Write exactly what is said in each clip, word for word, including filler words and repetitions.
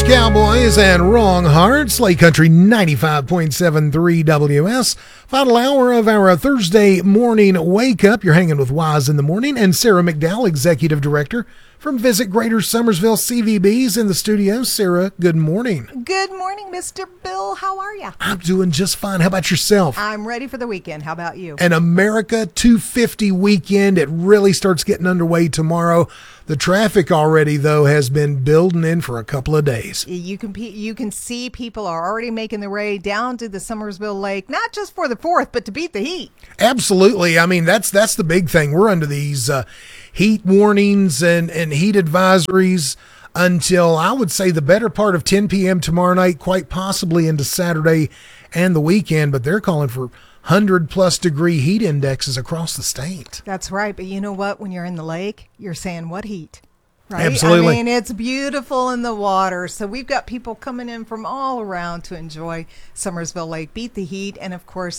Cowboys and Wrong Hearts, Lake Country ninety-five point seven three W S. Final hour of our Thursday morning wake up. You're hanging with Wise in the Morning, and Sarah McDowell, Executive Director from Visit Greater Summersville C V Bs in the studio. Sarah, good morning. Good morning, Mister Bill. How are you? I'm doing just fine. How about yourself? I'm ready for the weekend. How about you? An America two fifty weekend. It really starts getting underway tomorrow. The traffic already, though, has been building in for a couple of days. You can you can see people are already making their way down to the Summersville Lake, not just for the fourth, but to beat the heat. Absolutely. I mean, that's that's the big thing. We're under these uh, heat warnings and, and heat advisories until, I would say, the better part of ten p.m. tomorrow night, quite possibly into Saturday and the weekend. But they're calling for one hundred plus degree heat indexes across the state. That's right. But you know what? When you're in the lake, you're saying, what heat? Right? Absolutely. I mean, it's beautiful in the water. So we've got people coming in from all around to enjoy Summersville Lake, beat the heat. And of course,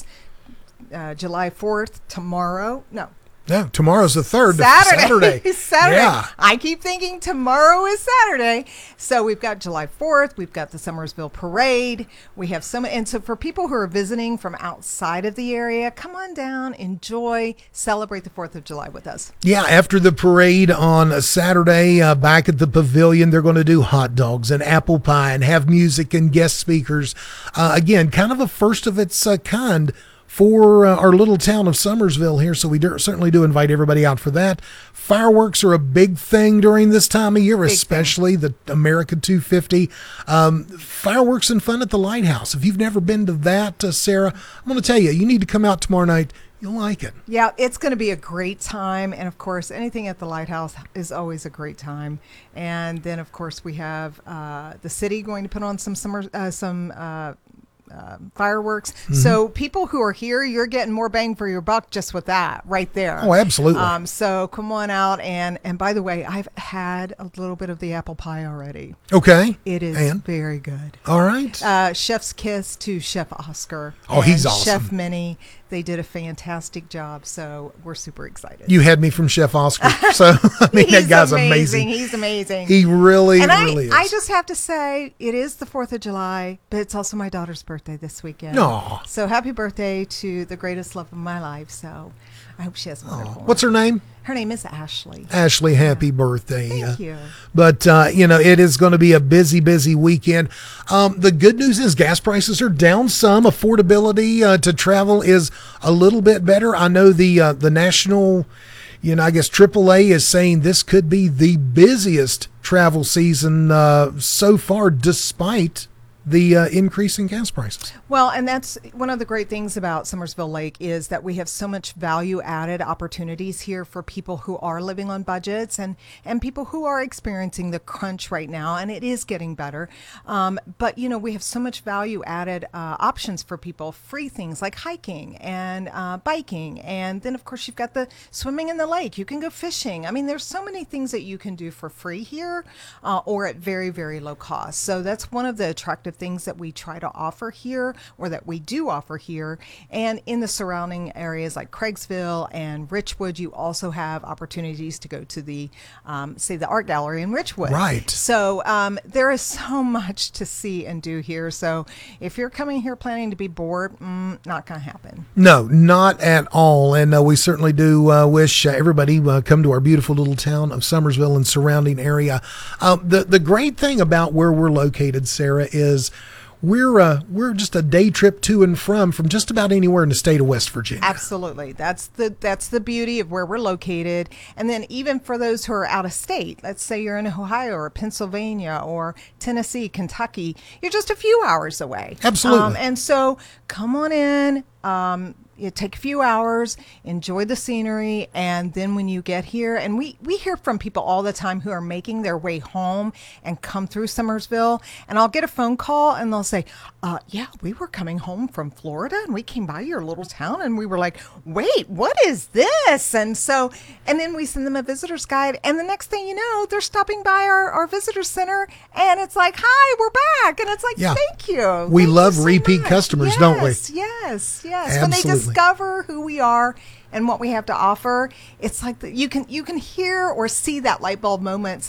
uh, July fourth, tomorrow. No. No, tomorrow's the third. Saturday. Saturday. Saturday. Yeah. I keep thinking tomorrow is Saturday. So we've got July fourth. We've got the Summersville Parade. We have some. And so for people who are visiting from outside of the area, come on down, enjoy, celebrate the fourth of July with us. Yeah, after the parade on a Saturday, uh, back at the pavilion, they're going to do hot dogs and apple pie and have music and guest speakers. Uh, again, kind of a first of its uh, kind for uh, our little town of Summersville here, so we do, certainly do invite everybody out for that. Fireworks are a big thing during this time of year, big especially thing. The America two fifty. Um, fireworks and fun at the Lighthouse. If you've never been to that, uh, Sarah, I'm going to tell you, you need to come out tomorrow night. You'll like it. Yeah, it's going to be a great time. And, of course, anything at the Lighthouse is always a great time. And then, of course, we have uh, the city going to put on some summer, uh, some uh Uh, fireworks. Mm-hmm. So people who are here, you're getting more bang for your buck just with that right there. Oh, absolutely. Um, so come on out. And, and by the way, I've had a little bit of the apple pie already. Okay. It is and? very good. All right. Uh, Chef's kiss to Chef Oscar. Oh, he's awesome. Chef Minnie. They did a fantastic job. So we're super excited. You had me from Chef Oscar. So, I mean, that guy's amazing. amazing. He's amazing. He really, and really I, is. I just have to say, it is the fourth of July, but it's also my daughter's birthday this weekend. No. So happy birthday to the greatest love of my life. So I hope she has a wonderful one. What's her name? Her name is Ashley. Ashley, happy birthday. Thank uh, you. But, uh, you know, it is going to be a busy, busy weekend. Um, the good news is gas prices are down some. Affordability uh, to travel is a little bit better. I know the uh, the national, you know, I guess triple A is saying this could be the busiest travel season uh, so far, despite the uh, increase in gas prices. Well, and that's one of the great things about Summersville Lake is that we have so much value added opportunities here for people who are living on budgets and, and people who are experiencing the crunch right now, and it is getting better. Um, but, you know, we have so much value added uh, options for people, free things like hiking and uh, biking. And then, of course, you've got the swimming in the lake. You can go fishing. I mean, there's so many things that you can do for free here uh, or at very, very low cost. So that's one of the attractive things that we try to offer here, or that we do offer here. And in the surrounding areas like Craigsville and Richwood, you also have opportunities to go to the, um, say, the art gallery in Richwood. Right. So um, there is so much to see and do here. So if you're coming here planning to be bored, mm, not going to happen. No, not at all. And uh, we certainly do uh, wish uh, everybody uh, come to our beautiful little town of Summersville and surrounding area. Uh, the, the great thing about where we're located, Sarah, is We're uh, we're just a day trip to and from from just about anywhere in the state of West Virginia. Absolutely. That's the that's the beauty of where we're located. And then even for those who are out of state, let's say you're in Ohio or Pennsylvania or Tennessee, Kentucky, you're just a few hours away. Absolutely. Um, and so come on in. Um, You take a few hours, enjoy the scenery, and then when you get here, and we, we hear from people all the time who are making their way home and come through Summersville, and I'll get a phone call and they'll say, uh, yeah, we were coming home from Florida and we came by your little town and we were like, wait, what is this? And so, and then we send them a visitor's guide, and the next thing you know, they're stopping by our, our visitor center, and it's like, hi, we're back. And it's like, yeah. thank you. We Thank love you so repeat much. customers, yes, don't we? Yes, yes. Absolutely. When they discover who we are and what we have to offer, it's like the, you can you can hear or see that light bulb moment saying,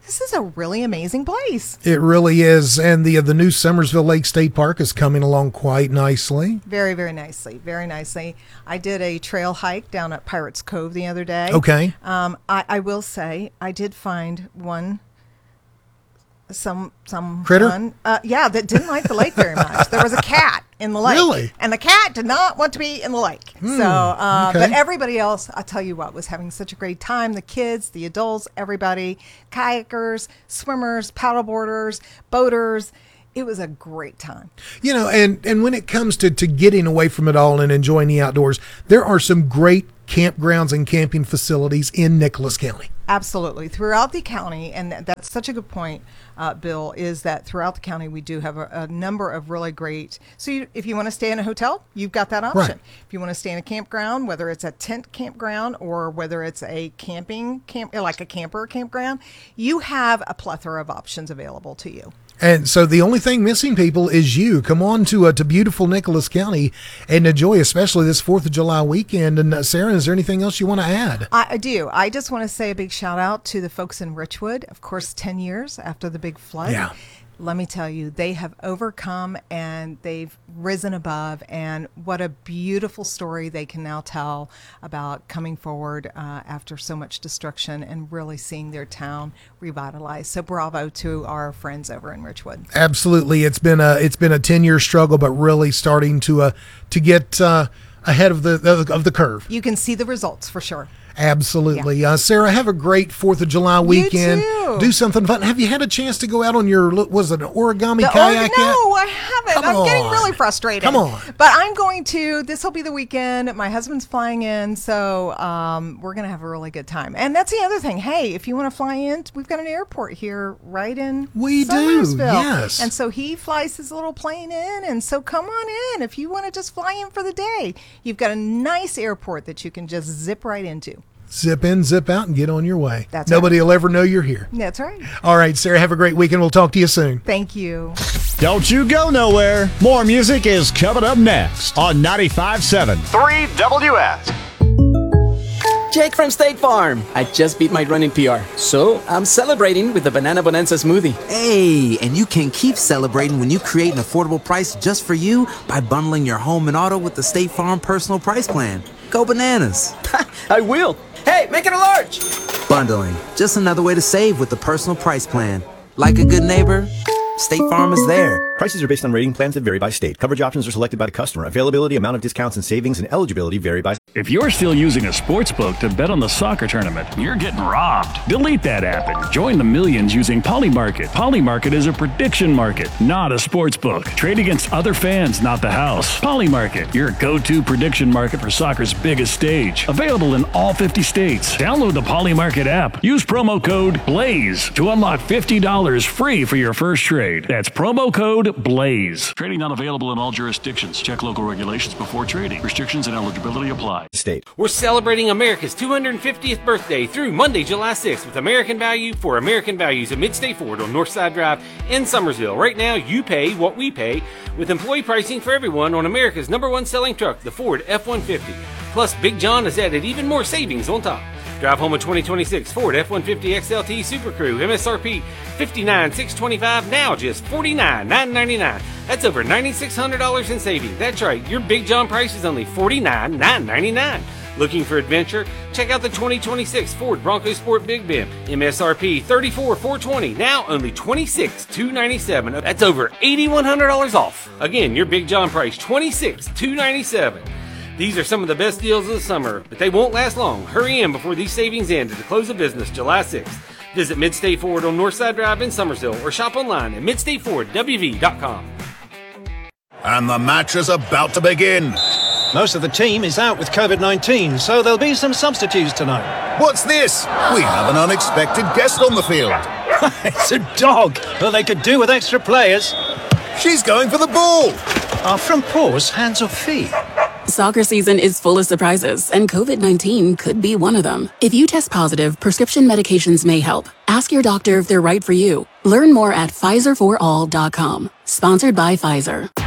this is a really amazing place. It really is. And the, uh, the new Summersville Lake State Park is coming along quite nicely. Very, very nicely. Very nicely. I did a trail hike down at Pirates Cove the other day. Okay. Um, I, I will say I did find one some some critter one, uh, yeah, that didn't like the lake very much. There was a cat in the lake, really, and the cat did not want to be in the lake. Hmm, so uh okay. but everybody else, I tell you what, was having such a great time. The kids, the adults, everybody, kayakers, swimmers, paddleboarders, boaters. It was a great time. You know, and and when it comes to to getting away from it all and enjoying the outdoors, there are some great campgrounds and camping facilities in Nicholas County. Absolutely. Throughout the county, and that's such a good point, uh, Bill, is that throughout the county we do have a, a number of really great, so you, if you want to stay in a hotel, you've got that option. Right. If you want to stay in a campground, whether it's a tent campground or whether it's a camping camp, like a camper campground, you have a plethora of options available to you. And so the only thing missing, people, is you. Come on to uh, to beautiful Nicholas County and enjoy, especially this fourth of July weekend. And uh, Sarah, is there anything else you want to add? I, I do. I just want to say a big shout out to the folks in Richwood. Of course, ten years after the big flood. Yeah. Let me tell you, they have overcome and they've risen above, and what a beautiful story they can now tell about coming forward uh, after so much destruction and really seeing their town revitalized. So bravo to our friends over in Richwood. Absolutely. It's been a it's been a ten-year struggle, but really starting to uh, to get uh, ahead of the of the curve. You can see the results for sure. Absolutely. Yeah. Uh, Sarah, have a great fourth of July weekend. You too. Do something fun. Have you had a chance to go out on your, was it an origami The kayak or- no, yet? I haven't. Come I'm getting on. really frustrated. Come on. But I'm going to, this will be the weekend. My husband's flying in, so um, we're going to have a really good time. And that's the other thing. Hey, if you want to fly in, we've got an airport here right in We do, Summersville. yes. And so he flies his little plane in, and so come on in. If you want to just fly in for the day, you've got a nice airport that you can just zip right into. Zip in, zip out, and get on your way. That's Nobody right. will ever know you're here. That's right. All right, Sarah, have a great weekend. We'll talk to you soon. Thank you. Don't you go nowhere. More music is coming up next on ninety-five point seven three W S. Jake from State Farm. I just beat my running P R, so I'm celebrating with the Banana Bonanza smoothie. Hey, and you can keep celebrating when you create an affordable price just for you by bundling your home and auto with the State Farm Personal Price Plan. Go bananas. I will. Hey, make it a large. Bundling, just another way to save with the Personal Price Plan. Like a good neighbor, State Farm is there. Prices are based on rating plans that vary by state. Coverage options are selected by the customer. Availability, amount of discounts and savings, and eligibility vary by... If you're still using a sports book to bet on the soccer tournament, you're getting robbed. Delete that app and join the millions using Polymarket. Polymarket is a prediction market, not a sports book. Trade against other fans, not the house. Polymarket, your go-to prediction market for soccer's biggest stage. Available in all fifty states. Download the Polymarket app. Use promo code BLAZE to unlock fifty dollars free for your first trade. That's promo code BLAZE. Trading not available in all jurisdictions. Check local regulations before trading. Restrictions and eligibility apply. state. We're celebrating America's two hundred fiftieth birthday through Monday, July sixth with American Value for American Values at Midstate Ford on Northside Drive in Summersville. Right now, you pay what we pay with employee pricing for everyone on America's number one selling truck, the Ford F one fifty. Plus, Big John has added even more savings on top. Drive home a twenty twenty-six Ford F one fifty X L T Super Crew, M S R P fifty-nine thousand six hundred twenty-five dollars, now just forty-nine thousand nine hundred ninety-nine dollars. That's over nine thousand six hundred dollars in savings. That's right, your Big John price is only forty-nine thousand nine hundred ninety-nine dollars. Looking for adventure? Check out the twenty twenty-six Ford Bronco Sport Big Bend. M S R P thirty-four thousand four hundred twenty dollars, now only twenty-six thousand two hundred ninety-seven dollars. That's over eight thousand one hundred dollars off. Again, your Big John price, twenty-six thousand two hundred ninety-seven dollars. These are some of the best deals of the summer, but they won't last long. Hurry in before these savings end at the close of business July sixth. Visit Midstate Ford on Northside Drive in Summersville or shop online at midstate ford w v dot com. And the match is about to begin. Most of the team is out with COVID nineteen, so there'll be some substitutes tonight. What's this? We have an unexpected guest on the field. It's a dog, but they could do with extra players. She's going for the ball. Are from paws, hands or feet? Soccer season is full of surprises, and COVID nineteen could be one of them. If you test positive, prescription medications may help. Ask your doctor if they're right for you. Learn more at Pfizer for all dot com. Sponsored by Pfizer.